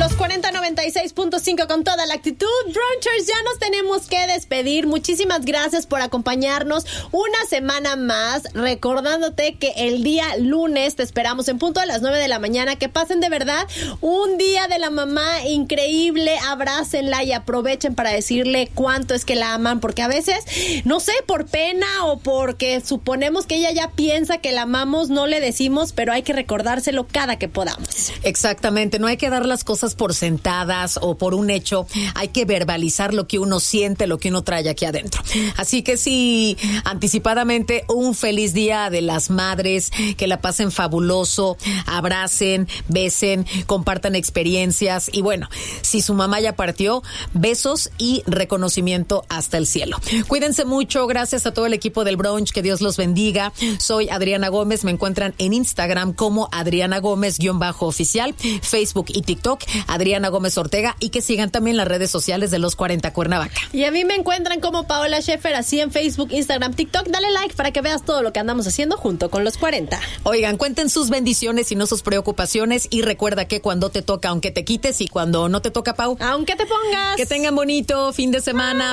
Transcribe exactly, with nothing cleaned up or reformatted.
Los cuarenta noventa y seis punto cinco con toda la actitud. Brunchers, ya nos tenemos que despedir. Muchísimas gracias por acompañarnos una semana más. Recordándote que el día lunes te esperamos en punto a las nueve de la mañana. Que pasen de verdad un día de la mamá increíble. Abrácenla y aprovechen para decirle cuánto es que la aman. Porque a veces, no sé, por pena o porque suponemos que ella ya piensa que la amamos, no le decimos, pero hay que recordárselo cada que podamos. Exactamente, no hay que dar las cosas por sentadas o por un hecho, hay que verbalizar lo que uno siente, lo que uno trae aquí adentro. Así que sí, anticipadamente, un feliz día de las madres, que la pasen fabuloso, abracen, besen, compartan experiencias y bueno, si su mamá ya partió, besos y reconocimiento hasta el cielo. Cuídense mucho, gracias a todo el equipo del Brunch, que Dios los bendiga. Soy Adriana Gómez, me encuentran en Instagram como Adriana Gómez guión bajo oficial, Facebook y TikTok Adriana Gómez Ortega, y que sigan también las redes sociales de Los cuarenta Cuernavaca. Y a mí me encuentran como Paola Schaefer, así en Facebook, Instagram, TikTok. Dale like para que veas todo lo que andamos haciendo junto con Los cuarenta. Oigan, cuenten sus bendiciones y no sus preocupaciones, y recuerda que cuando te toca, aunque te quites, y cuando no te toca, Pau, aunque te pongas. Que tengan bonito fin de semana.